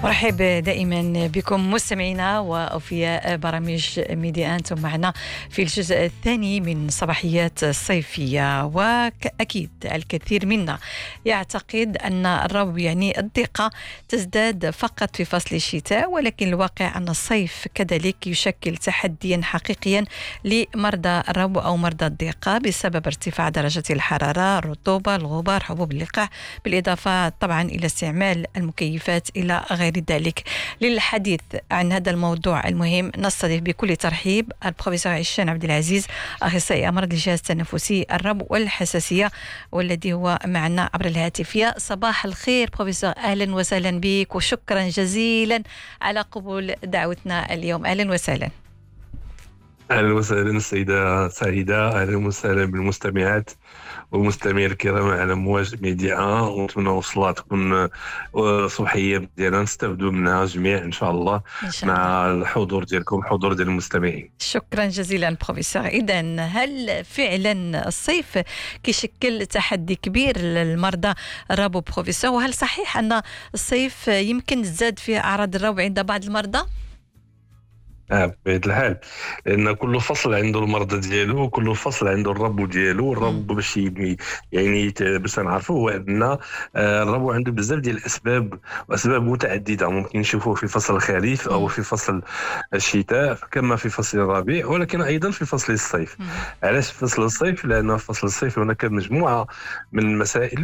أرحب دائما بكم مستمعينا وأوفياء برامج ميديا. أنتم معنا في الجزء الثاني من صباحيات الصيفية، وأكيد الكثير منا يعتقد أن الربو يعني الضيقة تزداد فقط في فصل الشتاء، ولكن الواقع أن الصيف كذلك يشكل تحديا حقيقيا لمرضى الربو أو مرضى الضيقة بسبب ارتفاع درجة الحرارة، الرطوبة، الغبار، حبوب اللقاح، بالإضافة طبعا إلى استعمال المكيفات إلى غير ذلك. للحديث عن هذا الموضوع المهم نستضيف بكل ترحيب البروفيسور عشان عبد العزيز، أخصائي أمراض الجهاز التنفسي، الربو والحساسية، والذي هو معنا عبر الهاتف. يا صباح الخير بروفيسور، أهلا وسهلا بك وشكرا جزيلا على قبول دعوتنا اليوم. أهلا وسهلا. أهلا وسهلا السيدة سعيدة، أهلا وسهلا بالمستمعات والمستمعين الكرام على مواج ميديا، ونتمنى وصلها تكون صباحية مزيانة نستافدوا منها جميع إن شاء الله، مع الحضور ديالكم، حضور ديال المستمعين. شكرا جزيلا بروفيسور. إذن هل فعلا الصيف كيشكل تحدي كبير للمرضى الربو بروفيسور؟ وهل صحيح أن الصيف يمكن تزداد فيه أعراض الربو عند بعض المرضى؟ بطبيعة الحال، لأن كل فصل عنده المرضى ديالو وكل فصل عنده الربو ديالو. الربو باش باش نعرفوه هو أن الربو عنده بزاف ديال الأسباب، وأسباب متعددة ممكن نشوفوه في فصل الخريف أو في فصل الشتاء كما في فصل الربيع، ولكن أيضا في فصل الصيف. علاش في فصل الصيف؟ لأن في فصل الصيف هناك مجموعة من المسائل